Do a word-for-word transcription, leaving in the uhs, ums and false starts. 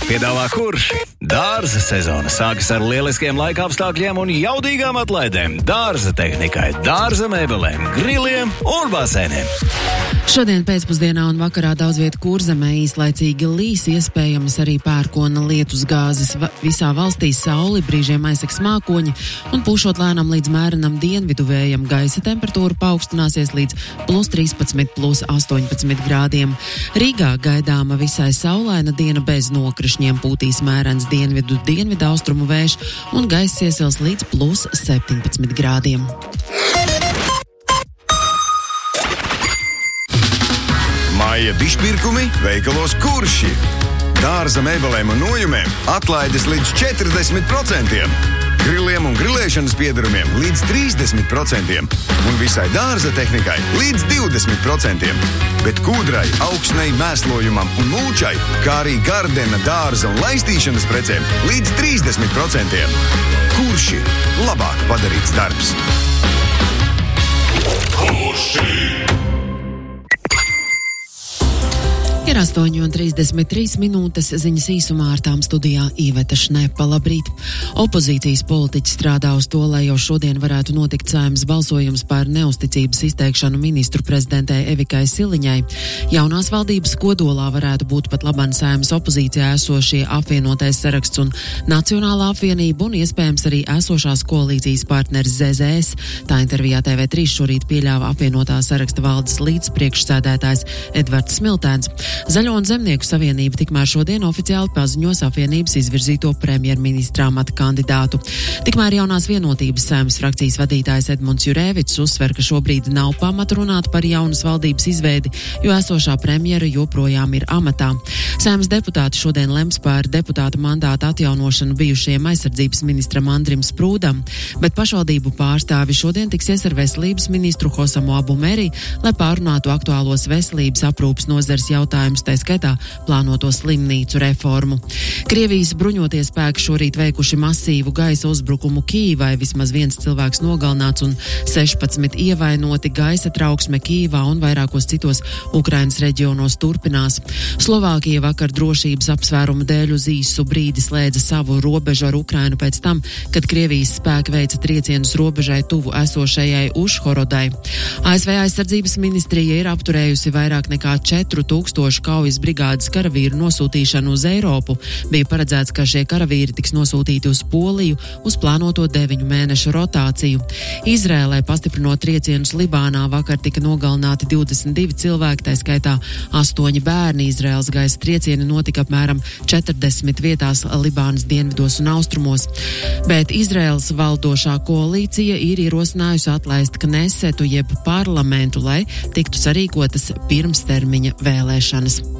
piedāvā Kurš? Dārza sezona sākas ar lieliskiem laika apstākļiem un jaudīgām atlaidēm. Dārza tehnikai, dārza mēbelēm, griliem un basēniem. Šodien pēcpusdienā un vakarā daudz vietu Kurzemē īslaicīgi līs, iespējams arī pērkona lietus gāzes. Visā valstī sauli, brīžiem aizseks mākoņi un pūšot lēnam līdz mērenam dienvidu vējam, gaisa temperatūra paaugstināsies līdz plus trīspadsmit, plus astoņpadsmit grādiem. Rīgā gaidāma visai saulaina diena bez nokrišņiem, pūtīs mērens dienvidu dienvidu austrumu vējš un gaisa iesils līdz plus septiņpadsmit grādiem. Māja dišpirkumi veikalos Kurši. Dārza mēbelēm un nojumēm atlaides līdz četrdesmit procentiem. Griliem un grilēšanas piedarumiem līdz trīsdesmit procentiem. Un visai dārza tehnikai līdz divdesmit procentiem. Bet kūdrai, augsnei, mēslojumam un mūčai, kā arī gardena, dārza un laistīšanas precēm līdz trīsdesmit procentiem. Kurši? Labāk padarīts darbs. Kurši? Ir astoņi un trīsdesmit trīs minūtes, ziņas īsumā ar tām studijā Iveta Šnepa. Labrīt! Opozīcijas politiķi strādā uz to, lai jau šodien varētu notikt Saeimas balsojums par neusticības izteikšanu ministru prezidentei Evikai Siliņai. Jaunās valdības kodolā varētu būt pat laban Saeimas opozīcijā esošie apvienotais saraksts un Nacionālā apvienība un iespējams arī esošās koalīcijas partneris Z Z S. Tā intervijā T V trīs šorīt pieļāva apvienotā saraksta valdes līdzpriekšsēdētājs Edvards Smiltēns. Zaļo un Zemnieku savienība tikmēr šodien oficiāli paziņos apvienības izvirzīto premjerministrā amata kandidātu. Tikmēr jaunās vienotības Saeimas frakcijas vadītājs Edmunds Jurēvičs uzsver, ka šobrīd nav pamata runāt par jaunas valdības izveidi, jo esošā premjera joprojām ir amatā. Saeimas deputāti šodien lems par deputāta mandāta atjaunošanu bijušajam aizsardzības ministram Andrim Sprūdam, bet pašvaldību pārstāvi šodien tiksies ar veselības ministru Hosamu Abu Meri, lai pārunātu aktuālos veselības aprūpas nozares jautājumus, tā skaitā plānoto slimnīcu reformu. Krievijas bruņotie spēki šorīt veikuši masīvu gaisa uzbrukumu Kīvai, vismaz viens cilvēks nogalināts un sešpadsmit ievainoti. Gaisa trauksme Kīvā un vairākos citos Ukrainas reģionos turpinās. Slovākija vakar drošības apsvērumu dēļ uz īsu brīdi slēdza savu robežu ar Ukrainu pēc tam, kad Krievijas spēki veica triecienus robežai tuvu esošajai Užhorodai. A S V aizsardzības ministrija ir apturējusi vairāk nekā četru tūkstošu kaujas brigādes karavīru nosūtīšanu uz Eiropu. Bija paredzēts, ka šie karavīri tiks nosūtīti uz Poliju uz plānoto deviņu mēnešu rotāciju. Izrēlē pastiprinot triecienus Libānā vakar tika nogalināti divdesmit divi cilvēki, tā skaitā astoņi bērni. Izraēlas gaisa triecieni notika apmēram četrdesmit vietās Libānas dienvidos un austrumos. Bet Izraēlas valdošā koalīcija ir ierosinājusi atlaist Knesetu jeb parlamentu, lai tiktu sarīkotas pirmstermiņa vēlēšanas.